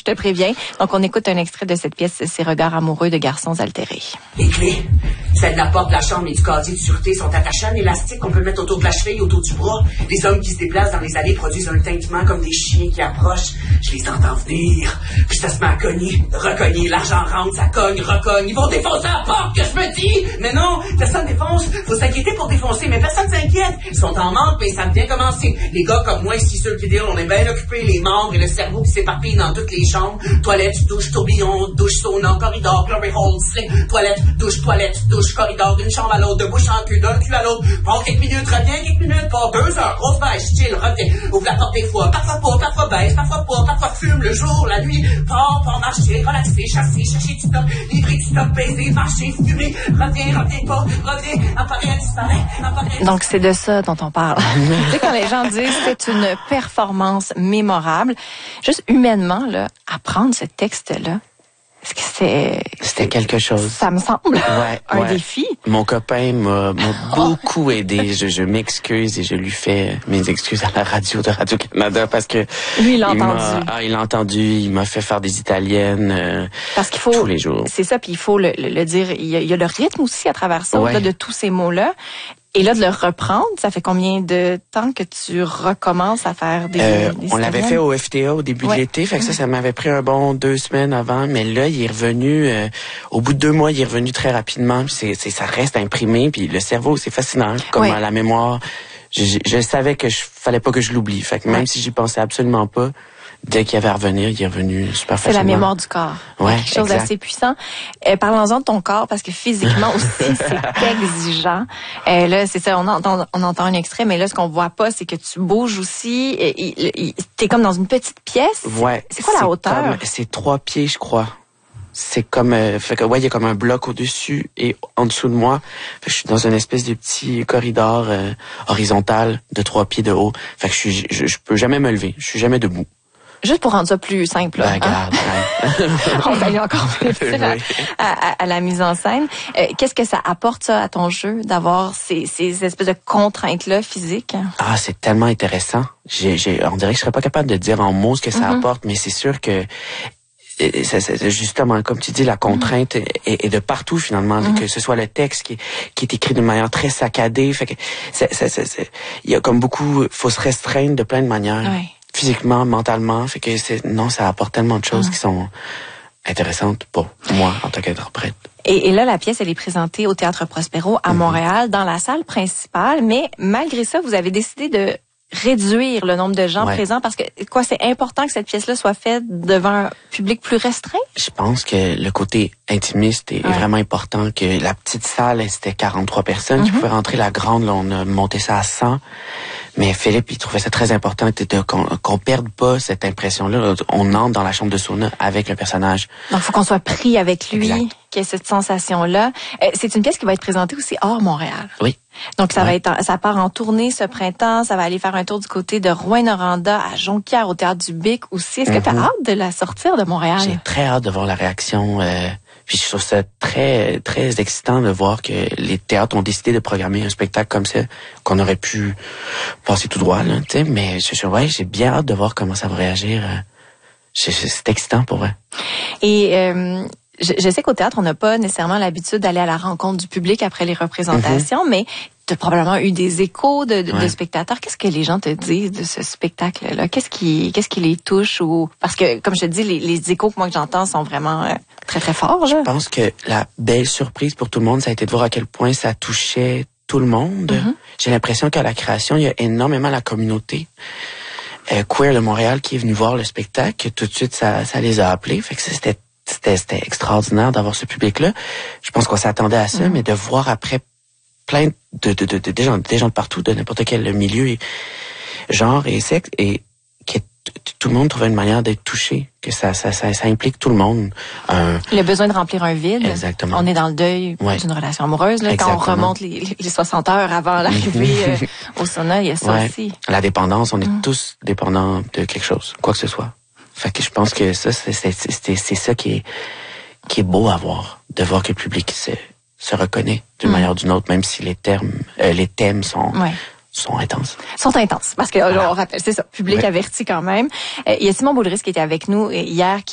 je te préviens. Donc, on écoute un extrait de cette pièce, Ces regards amoureux de garçons altérés. Les clés, celles de la porte de la chambre et du casier de sûreté sont attachées à un élastique qu'on peut mettre autour de la cheville, autour du bras. Les hommes qui se déplacent dans les allées produisent un tintement comme des chiens qui approchent. Je les entends venir, puis ça se met à cogner, recogner, l'argent rentre, ça cogne, recogne. Ils vont défoncer la porte, que je me dis! Mais non, personne défonce. Faut s'inquiéter pour défoncer, mais personne s'inquiète. Ils sont en manque, mais ça vient commencer. Les gars comme moi ici sur le vidéo, on est bien occupés, les membres et le cerveau qui s'éparpillent dans toutes les chambres. Toilette, douche, tourbillon, douche, sauna, corridor, glory hole, sling, toilette, douche, corridor, d'une chambre à l'autre, de bouche en cul, d'un cul à l'autre. Prends quelques minutes, reviens quelques minutes, pas 2 heures, grosse vache, chill, reviens, ouvre la porte des fois, parfois pas, parfois baisse, parfois pas, parfois fume le jour, la nuit, pas marcher, relaxer, chasser, chercher du stock, livrer du stock, baiser, marcher, fumer, reviens pas, reviens, apparaît, disparaît. Donc, c'est de ça dont on parle. Tu sais, quand les gens disent c'est une performance mémorable, juste humainement, là, apprendre ce texte-là, est-ce que c'était quelque chose? Ça me semble un défi. Mon copain m'a beaucoup aidé. Je m'excuse et je lui fais mes excuses à la radio de Radio-Canada parce que lui, il l'a entendu. Il l'a entendu. Il m'a fait faire des italiennes parce qu'il faut, tous les jours. C'est ça, puis il faut le dire. Il y a le rythme aussi à travers ça, au-delà de tous ces mots-là. Et là, de le reprendre, ça fait combien de temps que tu recommences à faire des on l'avait fait au FTA au début de l'été, fait que ça m'avait pris un bon 2 semaines avant, mais là, il est revenu, au bout de 2 mois, il est revenu très rapidement, puis ça reste imprimé, puis le cerveau, c'est fascinant, comme la mémoire. Je savais que fallait pas que je l'oublie, fait que même si j'y pensais absolument pas, dès qu'il y avait à revenir, il est revenu super facilement. C'est la mémoire du corps. Ouais, quelque chose d'assez puissant. Parlons-en de ton corps, parce que physiquement aussi, c'est exigeant. Là, c'est ça, on entend un extrait, mais là, ce qu'on voit pas, c'est que tu bouges aussi. T'es comme dans une petite pièce. Ouais. C'est quoi la hauteur? C'est 3 pieds, je crois. C'est comme, fait que, il y a comme un bloc au-dessus et en dessous de moi. Fait que je suis dans une espèce de petit corridor horizontal de 3 pieds de haut. Fait que je peux jamais me lever. Je suis jamais debout. Juste pour rendre ça plus simple. Ben, regarde. On va aller encore plus à la mise en scène. Qu'est-ce que ça apporte, ça, à ton jeu, d'avoir ces espèces de contraintes-là physiques? Ah, c'est tellement intéressant. On dirait que je serais pas capable de dire en mots ce que ça apporte, mais c'est sûr que c'est justement, comme tu dis, la contrainte est de partout, finalement, que ce soit le texte qui est écrit d'une manière très saccadée. Fait que il y a comme beaucoup, faut se restreindre de plein de manières. Ouais. Physiquement, mentalement, fait que ça apporte tellement de choses qui sont intéressantes pour moi en tant qu'interprète. Et là, la pièce, elle est présentée au Théâtre Prospero à Montréal, dans la salle principale, mais malgré ça, vous avez décidé de réduire le nombre de gens présents parce que c'est important que cette pièce-là soit faite devant un public plus restreint? Je pense que le côté intimiste est vraiment important, que la petite salle, c'était 43 personnes qui pouvaient rentrer, la grande, là, on a monté ça à 100. Mais Philippe, il trouvait ça très important qu'on perde pas cette impression-là. On entre dans la chambre de sauna avec le personnage. Donc, il faut qu'on soit pris avec lui, qu'il y ait cette sensation-là. C'est une pièce qui va être présentée aussi hors Montréal. Oui. Donc, ça part en tournée ce printemps. Ça va aller faire un tour du côté de Rouyn-Noranda à Jonquière, au Théâtre du Bic aussi. Est-ce que tu as hâte de la sortir de Montréal? J'ai très hâte de voir la réaction. Puis je trouve ça très, très excitant de voir que les théâtres ont décidé de programmer un spectacle comme ça, qu'on aurait pu passer tout droit, là, tu sais. Mais j'ai bien hâte de voir comment ça va réagir. C'est excitant pour vrai. Et je sais qu'au théâtre, on n'a pas nécessairement l'habitude d'aller à la rencontre du public après les représentations, mais tu as probablement eu des échos de spectateurs. Qu'est-ce que les gens te disent de ce spectacle-là? Qu'est-ce qui les touche? Parce que, comme je te dis, les échos que moi que j'entends sont vraiment très, très forts. Là. Je pense que la belle surprise pour tout le monde, ça a été de voir à quel point ça touchait tout le monde. J'ai l'impression qu'à la création, il y a énormément la communauté queer de Montréal qui est venue voir le spectacle. Tout de suite, ça les a appelés. Fait que c'était extraordinaire d'avoir ce public-là. Je pense qu'on s'attendait à ça, mais de voir après plein des gens de partout, de n'importe quel milieu et genre et sexe, et que tout le monde trouvait une manière d'être touché, que ça implique tout le monde. Le besoin de remplir un vide. Exactement. On est dans le deuil d'une relation amoureuse. Là, quand on remonte les 60 heures avant l'arrivée au sauna, il y a ça aussi. La dépendance, on est tous dépendants de quelque chose, quoi que ce soit. Fait que je pense que ça, c'est ça qui est beau à voir, de voir que le public se reconnaît d'une manière ou d'une autre, même si les thèmes sont intenses. Sont intenses, parce que on rappelle, c'est ça, public averti quand même. Il y a Simon Boulris qui était avec nous hier,